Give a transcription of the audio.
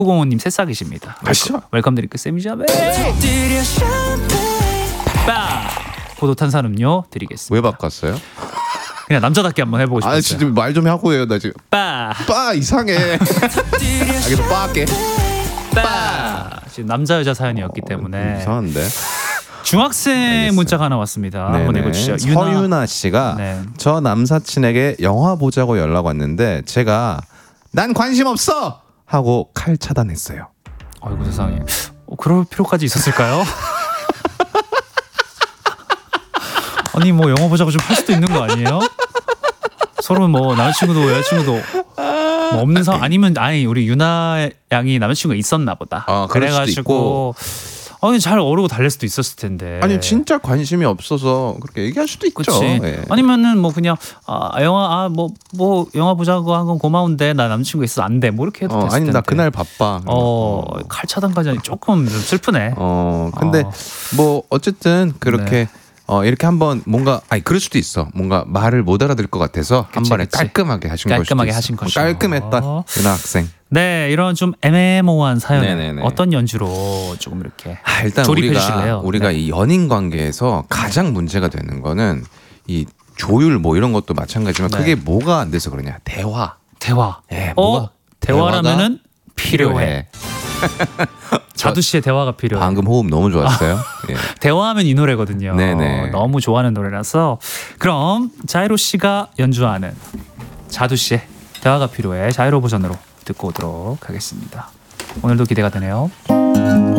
905님 새싹이십니다. 가시죠. 웰컴 드링크 쌤이자베. 빠 고도 탄산음료 드리겠습니다. 왜 바꿨어요? 그냥 남자답게 한번 해보고 싶었어요. 아 진짜 말 좀 하고 해요. 나 지금 빠 이상해. 알겠어, 빠할게. 지금 남자 여자 사연이었기 때문에 이상한데. 중학생 알겠어요. 문자가 하나 왔습니다. 한번 네네. 읽어주시죠. 서유나 씨가 네. 저 남사친에게 영화 보자고 연락 왔는데 제가 난 관심 없어 하고 칼 차단했어요. 아이고 세상에. 그럴 필요까지 있었을까요? 아니 뭐 영화 보자고 좀 할 수도 있는 거 아니에요? 서로 뭐 남자친구도 여자친구도 뭐 없는 상황 아니면 아니 우리 유나 양이 남자친구가 있었나 보다. 그럴 수도 있고. 아니 잘 어르고 달랠 수도 있었을 텐데. 아니 진짜 관심이 없어서 그렇게 얘기할 수도 있죠. 그치. 예. 아니면은 뭐 그냥 영화 뭐 영화 보자고 한 건 고마운데 나 남자친구 있어서 안 돼. 뭐 이렇게 해도 됐을 텐데. 아니 나 그날 바빠. 칼 차단까지 하니 조금 좀 슬프네. 근데 뭐 어쨌든 그렇게 이렇게 한번 뭔가 그럴 수도 있어. 뭔가 말을 못 알아들 것 같아서 한 번에 깔끔하게 하신 것이죠. 깔끔하게 하신 것이죠. 깔끔했다. 유나 학생. 네, 이런 좀 애매모호한 사연 네네네. 어떤 연주로 조금 이렇게 일단 조립해 주실래요? 우리가 네. 이 연인 관계에서 가장 문제가 되는 거는 이 조율 뭐 이런 것도 마찬가지지만 네. 그게 뭐가 안 돼서 그러냐. 대화. 예, 뭐가 대화라면은 필요해. 자두 씨의 대화가 필요해. 방금 호흡 너무 좋았어요. 예. 대화하면 이 노래거든요. 네네. 너무 좋아하는 노래라서 그럼 자이로 씨가 연주하는 자두 씨의 대화가 필요해 자이로 버전으로 듣고 오도록 하겠습니다. 오늘도 기대가 되네요.